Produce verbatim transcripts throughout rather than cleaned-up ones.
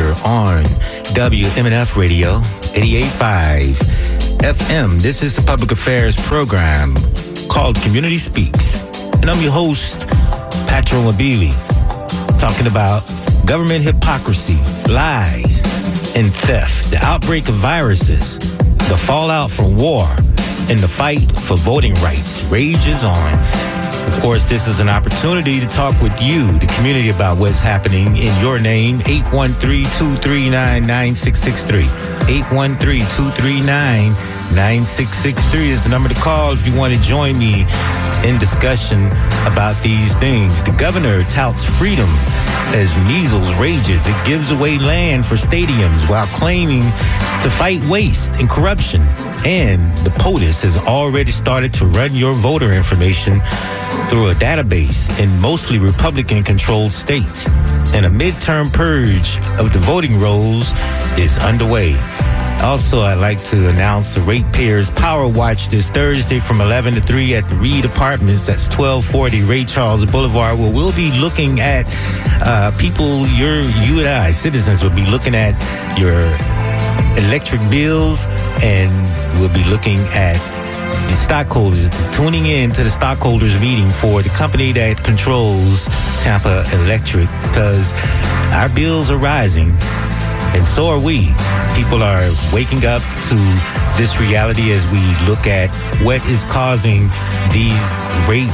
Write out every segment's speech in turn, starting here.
here on W M N F Radio eighty-eight point five F M. This is the public affairs program called Community Speaks. And I'm your host, Patro Mobili, talking about government hypocrisy, lies, and theft, the outbreak of viruses, the fallout from war, and the fight for voting rights rages on. Of course, this is an opportunity to talk with you, the community, about what's happening in your name. eight one three, two three nine, nine six six three. eight one three, two three nine, nine six six three is the number to call if you want to join me in discussion about these things. The governor touts freedom as measles rages. It gives away land for stadiums while claiming to fight waste and corruption. And the POTUS has already started to run your voter information through a database in mostly Republican-controlled states. And a midterm purge of the voting rolls is underway. Also, I'd like to announce the Ratepayers Power Watch this Thursday from eleven to three at the Reed Apartments. That's twelve forty Ray Charles Boulevard, where we'll be looking at uh, people, your, you and I, citizens, will be looking at your electric bills, and we'll be looking at the stockholders, tuning in to the stockholders meeting for the company that controls Tampa Electric, because our bills are rising, and so are we. People are waking up to this reality as we look at what is causing these rate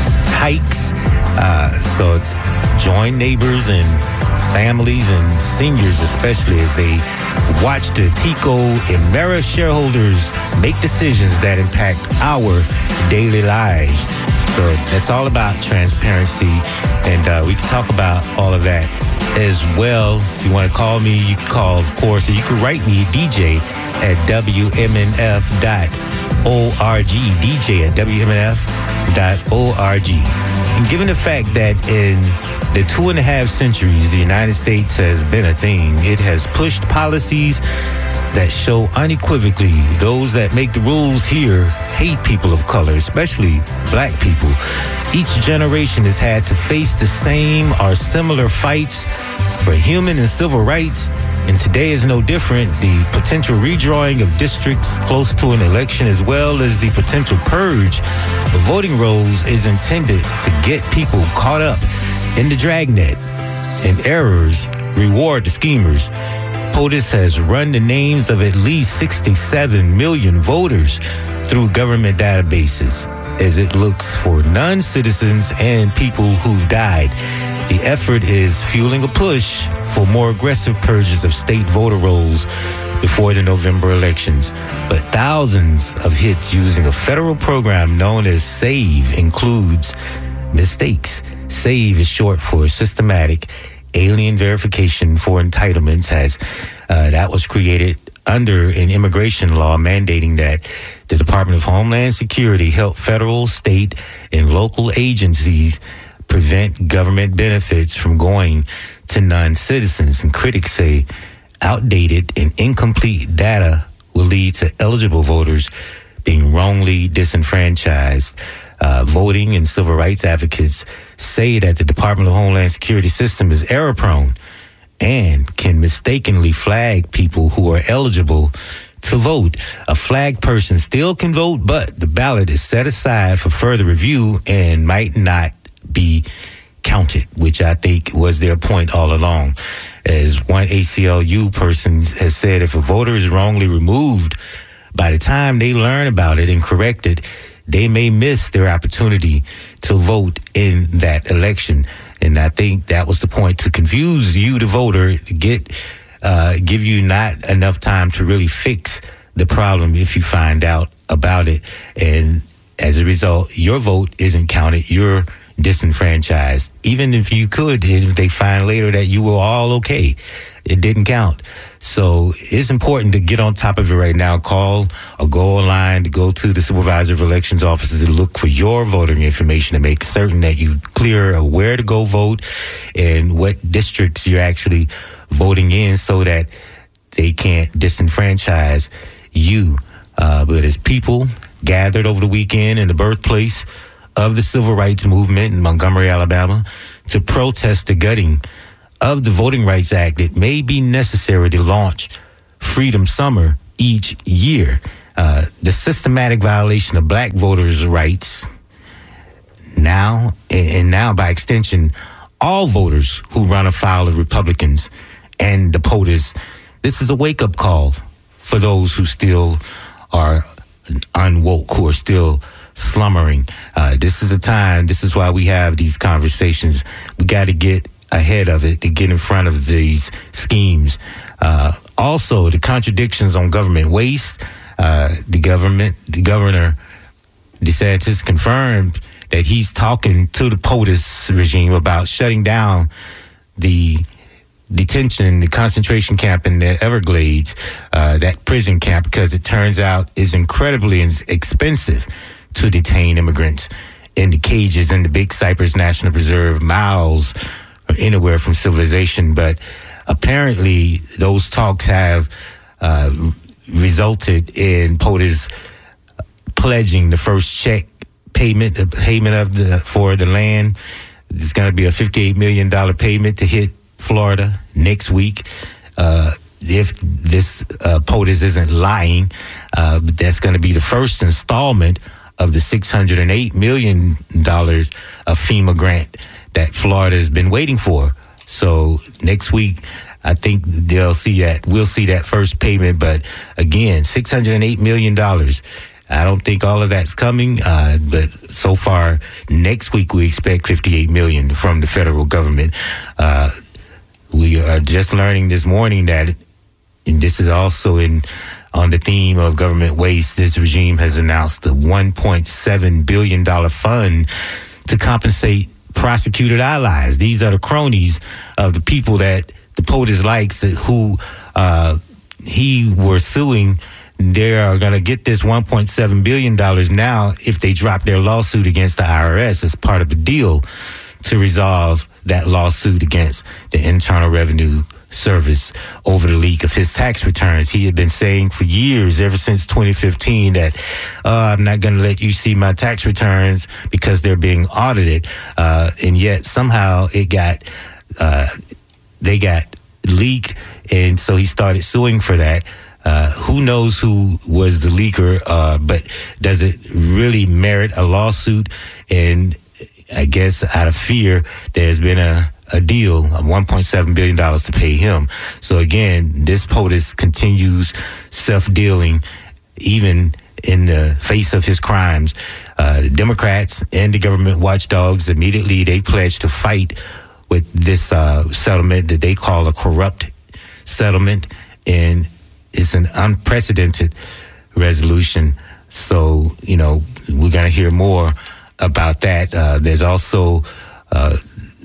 hikes. Uh, so join neighbors and families and seniors especially as they watch the TECO and Mera shareholders make decisions that impact our daily lives. So that's all about transparency, and uh, we can talk about all of that as well. If you want to call me, you can call, of course, or you can write me, D J at W M N F dot org, D J at W M N F dot org. And given the fact that in the two and a half centuries the United States has been a thing, it has pushed policies that show unequivocally those that make the rules here hate people of color, especially black people. Each generation has had to face the same or similar fights for human and civil rights, and today is no different. The potential redrawing of districts close to an election, as well as the potential purge of voting rolls, is intended to get people caught up in the dragnet, and errors reward the schemers. POTUS has run the names of at least sixty-seven million voters through government databases as it looks for non-citizens and people who've died. The effort is fueling a push for more aggressive purges of state voter rolls before the November elections. But thousands of hits using a federal program known as SAVE includes mistakes. SAVE is short for Systematic Alien Verification for Entitlements, as uh, that was created under an immigration law mandating that the Department of Homeland Security help federal, state, and local agencies prevent government benefits from going to non-citizens. And critics say outdated and incomplete data will lead to eligible voters being wrongly disenfranchised. Uh, voting and civil rights advocates say that the Department of Homeland Security system is error-prone and can mistakenly flag people who are eligible to vote. A flagged person still can vote, but the ballot is set aside for further review and might not be counted, which I think was their point all along. As one A C L U person has said, if a voter is wrongly removed, by the time they learn about it and correct it, they may miss their opportunity to vote in that election. And I think that was the point, to confuse you, the voter, to get, uh, give you not enough time to really fix the problem if you find out about it. And as a result, your vote isn't counted. You're disenfranchised. Even if you could, if they find later that you were all okay, it didn't count. So it's important to get on top of it right now. Call or go online, to go to the supervisor of elections offices and look for your voting information to make certain that you clear where to go vote and what districts you're actually voting in, so that they can't disenfranchise you. Uh, but as people gathered over the weekend in the birthplace of the civil rights movement in Montgomery, Alabama, to protest the gutting of the Voting Rights Act, it may be necessary to launch Freedom Summer each year. Uh, the systematic violation of black voters' rights now, and now by extension, all voters who run afoul of Republicans and the POTUS. This is a wake-up call for those who still are unwoke, who are still slumbering. Uh, this is a time, this is why we have these conversations. We got to get ahead of it, to get in front of these schemes. Uh, also, the contradictions on government waste. Uh, the government, the governor DeSantis confirmed that he's talking to the POTUS regime about shutting down the detention, the concentration camp in the Everglades, uh, that prison camp, because it turns out is incredibly expensive to detain immigrants in the cages in the Big Cypress National Preserve, miles anywhere from civilization. But apparently those talks have uh, resulted in POTUS pledging the first check payment, the payment of the for the land. It's going to be a fifty-eight million dollars payment to hit Florida next week. Uh, if this uh, POTUS isn't lying, uh, that's going to be the first installment of the six hundred eight million dollars of FEMA grant that Florida has been waiting for. So next week, I think they'll see that. We'll see that first payment. But again, six hundred eight million dollars. I don't think all of that's coming. Uh, but so far, next week, we expect fifty-eight million dollars from the federal government. Uh, we are just learning this morning that, and this is also in on the theme of government waste, this regime has announced a one point seven billion dollars fund to compensate prosecuted allies. These are the cronies of the people that the POTUS likes, who uh, he were suing. They are going to get this one point seven billion dollars now if they drop their lawsuit against the I R S as part of a deal to resolve that lawsuit against the Internal Revenue Service over the leak of his tax returns. He had been saying for years, ever since twenty fifteen, that uh, I'm not going to let you see my tax returns because they're being audited. Uh, and yet somehow it got, uh, they got leaked. And so he started suing for that. Uh, who knows who was the leaker, uh, but does it really merit a lawsuit? And I guess out of fear, there's been a, a deal of one point seven billion dollars to pay him. So again, this POTUS continues self-dealing, even in the face of his crimes. Uh, the Democrats and the government watchdogs, immediately they pledged to fight with this uh, settlement that they call a corrupt settlement. And it's an unprecedented resolution. So, you know, we're going to hear more about that. Uh, there's also uh,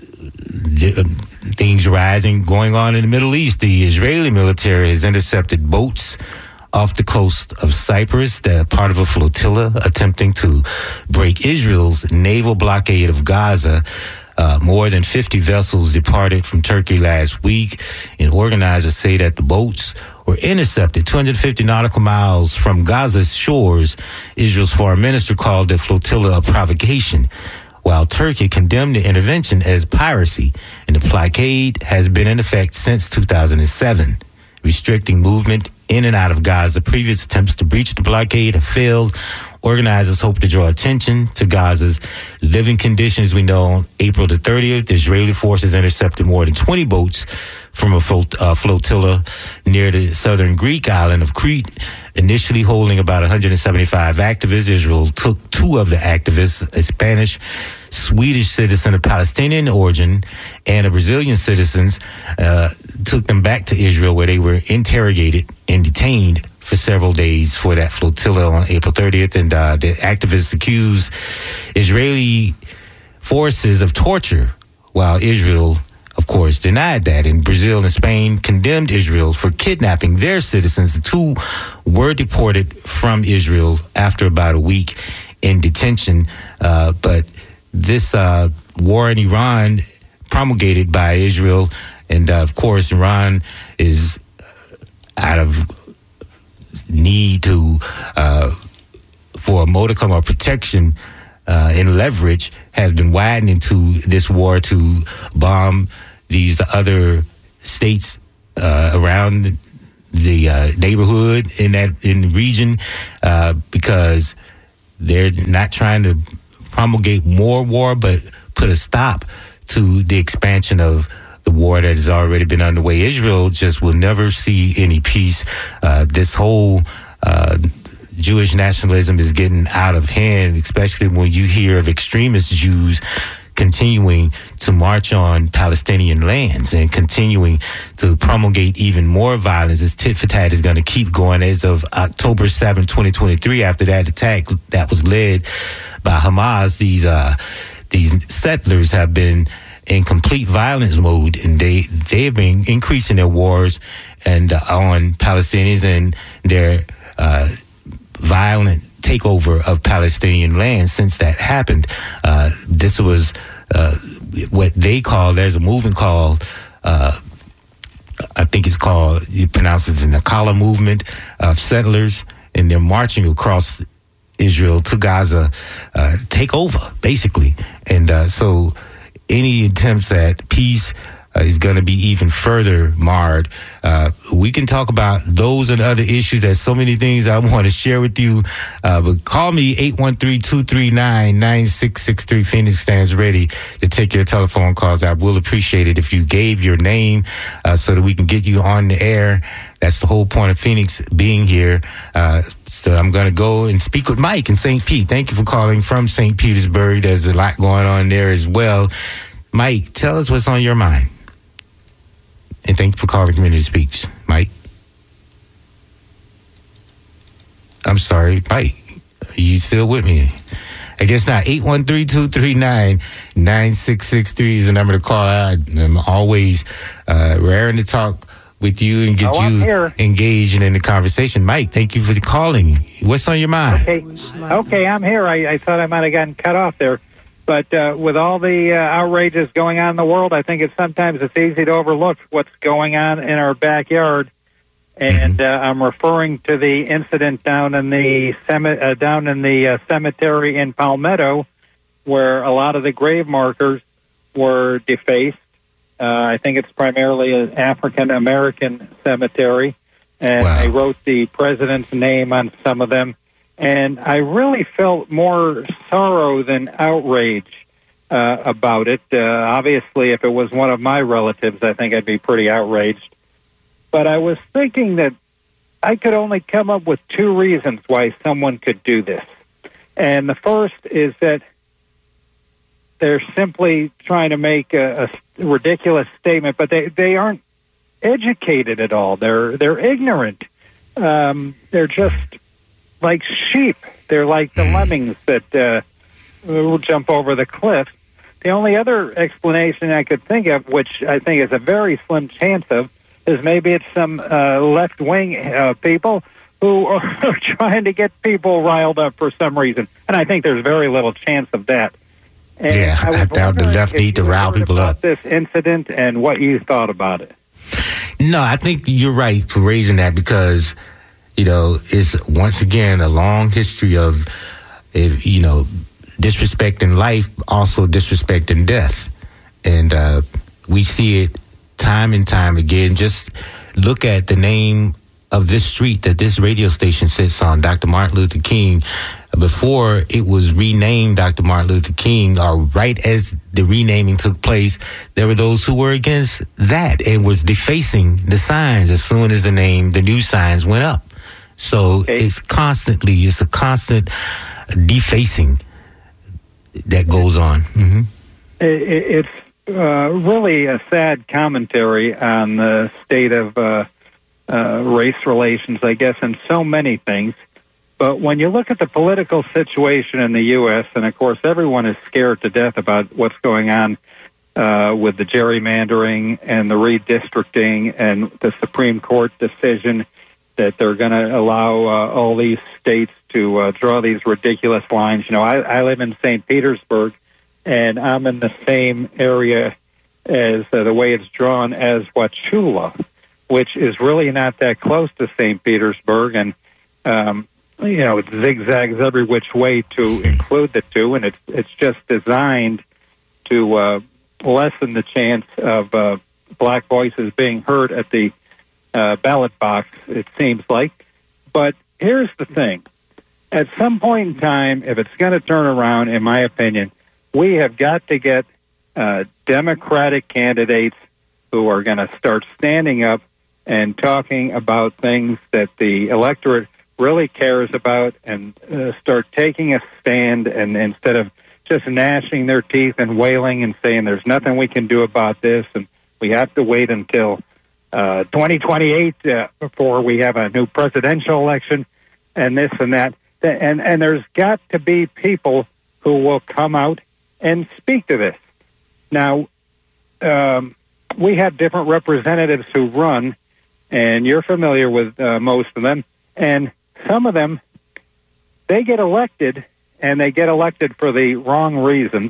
th- things rising, going on in the Middle East. The Israeli military has intercepted boats off the coast of Cyprus. They're part of a flotilla attempting to break Israel's naval blockade of Gaza. Uh, more than fifty vessels departed from Turkey last week, and organizers say that the boats were intercepted two hundred fifty nautical miles from Gaza's shores. Israel's foreign minister called the flotilla a provocation, while Turkey condemned the intervention as piracy, and the blockade has been in effect since two thousand seven, restricting movement in and out of Gaza. Previous attempts to breach the blockade have failed. Organizers hope to draw attention to Gaza's living conditions. We know on April the thirtieth, the Israeli forces intercepted more than twenty boats from a flot- uh, flotilla near the southern Greek island of Crete, initially holding about one hundred seventy-five activists. Israel took two of the activists, a Spanish, Swedish citizen of Palestinian origin and a Brazilian citizen, uh, took them back to Israel, where they were interrogated and detained for several days for that flotilla on April thirtieth. And uh, the activists accused Israeli forces of torture, while Israel, of course, denied that. And Brazil and Spain condemned Israel for kidnapping their citizens. The two were deported from Israel after about a week in detention. Uh, but this uh, war in Iran, promulgated by Israel, and uh, of course, Iran is out of need to uh, for a modicum of protection uh, and leverage, have been widening to this war to bomb these other states uh, around the uh, neighborhood in that in the region uh, because they're not trying to promulgate more war, but put a stop to the expansion of the war that has already been underway. Israel just will never see any peace. Uh, this whole uh, Jewish nationalism is getting out of hand, especially when you hear of extremist Jews continuing to march on Palestinian lands and continuing to promulgate even more violence. This tit for tat is going to keep going as of October seventh, twenty twenty-three. After that attack that was led by Hamas, these uh, these settlers have been in complete violence mode, and they they have been increasing their wars and uh, on Palestinians and their uh, violent takeover of Palestinian land since that happened. Uh, this was uh, what they call, there's a movement called, uh, I think it's called, you pronounce it the Nakala movement of settlers, and they're marching across Israel to Gaza, uh, take over, basically. And uh, so any attempts at peace Uh, is going to be even further marred. Uh, we can talk about those and other issues. There's so many things I want to share with you. Uh, but call me eight one three, two three nine, nine six six three. Phoenix stands ready to take your telephone calls. I will appreciate it if you gave your name uh, so that we can get you on the air. That's the whole point of Phoenix being here. Uh, so I'm going to go and speak with Mike in Saint Pete. Thank you for calling from Saint Petersburg. There's a lot going on there as well. Mike, tell us what's on your mind. And thank you for calling Community Speaks. Mike? I'm sorry, Mike. Are you still with me? I guess not. eight one three, two three nine, nine six six three is the number to call. I'm always uh, raring to talk with you and get oh, you engaged in the conversation. Mike, thank you for calling. What's on your mind? Okay, okay I'm here. I, I thought I might have gotten cut off there. But uh, with all the uh, outrages going on in the world, I think it's sometimes it's easy to overlook what's going on in our backyard. And uh, I'm referring to the incident down in the cem- uh, down in the uh, cemetery in Palmetto, where a lot of the grave markers were defaced. Uh, I think it's primarily an African American cemetery, and wow. they wrote the president's name on some of them. And I really felt more sorrow than outrage uh, about it. Uh, obviously, if it was one of my relatives, I think I'd be pretty outraged. But I was thinking that I could only come up with two reasons why someone could do this. And the first is that they're simply trying to make a, a ridiculous statement, but they, they aren't educated at all. They're, they're ignorant. Um, they're just like sheep. They're like the lemmings that uh, will jump over the cliff. The only other explanation I could think of, which I think is a very slim chance of, is maybe it's some uh, left-wing uh, people who are trying to get people riled up for some reason. And I think there's very little chance of that. And yeah, I, I doubt the left need to rile people up. This incident and what you thought about it. No, I think you're right for raising that because, you know, it's once again a long history of, you know, disrespecting life, also disrespecting death. And uh, we see it time and time again. Just look at the name of this street that this radio station sits on, Doctor Martin Luther King. Before it was renamed Doctor Martin Luther King, or right as the renaming took place, there were those who were against that and was defacing the signs as soon as the name, the new signs went up. So okay. it's constantly, it's a constant defacing that goes on. Mm-hmm. It, it's uh, really a sad commentary on the state of uh, uh, race relations, I guess, and so many things. But when you look at the political situation in the U S, and of course everyone is scared to death about what's going on uh, with the gerrymandering and the redistricting and the Supreme Court decision that they're going to allow uh, all these states to uh, draw these ridiculous lines. You know, I, I live in Saint Petersburg, and I'm in the same area as uh, the way it's drawn as Wauchula, which is really not that close to Saint Petersburg, and um, you know, it zigzags every which way to include the two, and it's it's just designed to uh, lessen the chance of uh, black voices being heard at the uh, ballot box, it seems like. But here's the thing. At some point in time, if it's going to turn around, in my opinion, we have got to get uh, Democratic candidates who are going to start standing up and talking about things that the electorate really cares about, and uh, start taking a stand, and instead of just gnashing their teeth and wailing and saying there's nothing we can do about this and we have to wait until uh, twenty twenty-eight uh, before we have a new presidential election and this and that. And, and there's got to be people who will come out and speak to this. Now, um, we have different representatives who run, and you're familiar with uh, most of them, and some of them, they get elected, and they get elected for the wrong reason,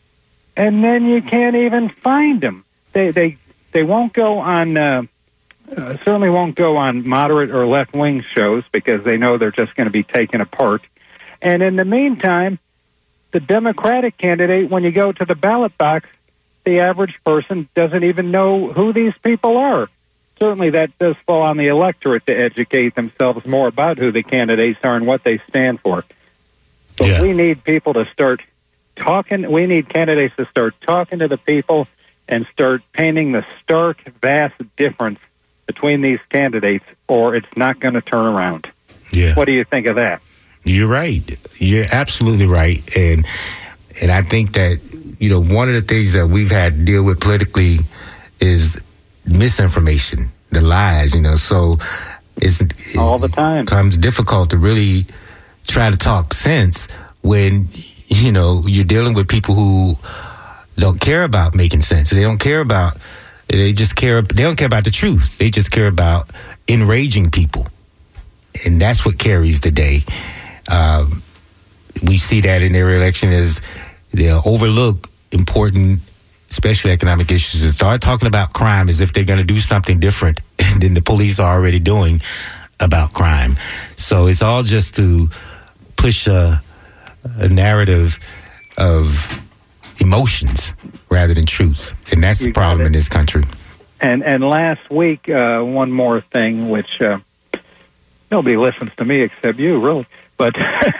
and then you can't even find them. They they they won't go on, uh, uh, certainly won't go on moderate or left-wing shows because they know they're just going to be taken apart. And in the meantime, the Democratic candidate, when you go to the ballot box, the average person doesn't even know who these people are. Certainly that does fall on the electorate to educate themselves more about who the candidates are and what they stand for. But yeah. we need people to start talking. We need candidates to start talking to the people and start painting the stark, vast difference between these candidates, or it's not going to turn around. Yeah. What do you think of that? You're right. You're absolutely right. And and I think that, you know, one of the things that we've had to deal with politically is misinformation, the lies, you know, so it's all the time. It becomes difficult to really try to talk sense when, you know, you're dealing with people who don't care about making sense. They don't care about, they just care, they don't care about the truth. They just care about enraging people. And that's what carries the day. Um, we see that in every election is they'll overlook important, especially economic issues, and start talking about crime as if they're going to do something different than the police are already doing about crime. So it's all just to push a, a narrative of emotions rather than truth. And that's the problem in this country. And and last week, uh, one more thing, which uh, nobody listens to me except you, really. But,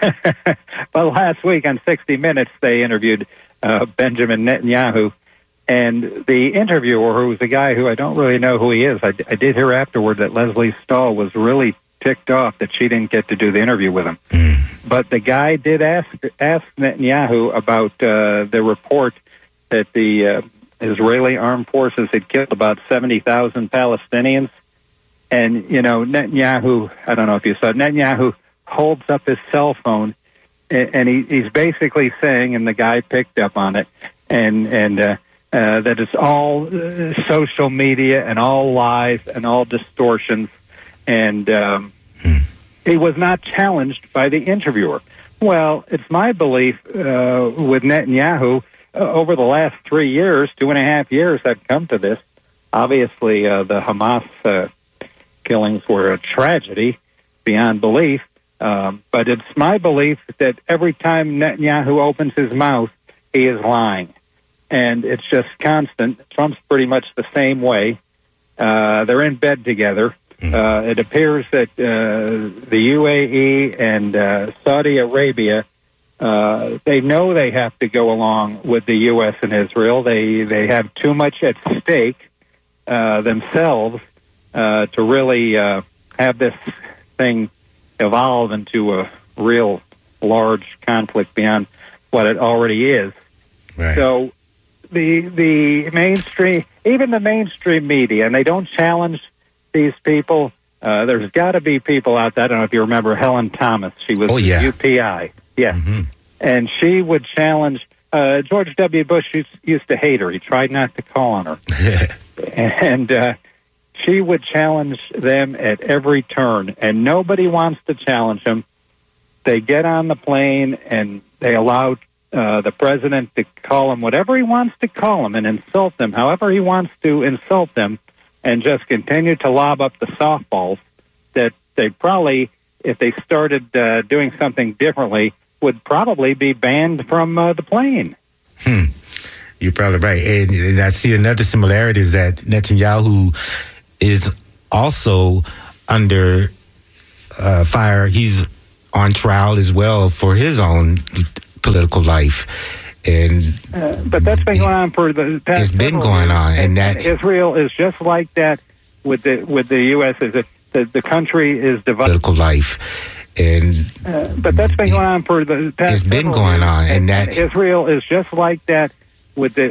but last week on sixty minutes, they interviewed uh, Benjamin Netanyahu. And the interviewer, who was a guy who I don't really know who he is, I, I did hear afterward that Leslie Stahl was really ticked off that she didn't get to do the interview with him. Mm. But the guy did ask ask Netanyahu about uh, the report that the uh, Israeli armed forces had killed about seventy thousand Palestinians. And, you know, Netanyahu, I don't know if you saw it, Netanyahu holds up his cell phone, and, and he, he's basically saying, and the guy picked up on it, and, and uh, uh, that it's all uh, social media and all lies and all distortions. And um, hmm. he was not challenged by the interviewer. Well, it's my belief uh, with Netanyahu, uh, over the last three years, two and a half years, I've come to this. Obviously, uh, the Hamas uh, killings were a tragedy beyond belief. Um, but it's my belief that every time Netanyahu opens his mouth, he is lying. And it's just constant. Trump's pretty much the same way. Uh, they're in bed together. Uh, it appears that uh, the U A E and uh, Saudi Arabia, uh, they know they have to go along with the U S and Israel. They they have too much at stake uh, themselves uh, to really uh, have this thing evolve into a real large conflict beyond what it already is. Right. So the the mainstream, even the mainstream media, and they don't challenge these people. Uh, there's got to be people out there. I don't know if you remember Helen Thomas. She was oh, yeah. U P I. Yeah. Mm-hmm. And she would challenge. Uh, George W. Bush used, used to hate her. He tried not to call on her. and uh, she would challenge them at every turn. And nobody wants to challenge them. They get on the plane and they allow uh, the president to call them whatever he wants to call them and insult them, however he wants to insult them, and just continue to lob up the softballs that they probably, if they started uh, doing something differently, would probably be banned from uh, the plane. Hmm. You're probably right. And, and I see another similarity is that Netanyahu is also under uh, fire. He's on trial as well for his own political life. And uh, but that's been going on for the past it's been several going years. on, and, and that Israel is just like that with the with the U S Is that the, the country is divided. Political life, and uh, but that's been going on for the past. It's been several going years. on, and, and that Israel is just like that with the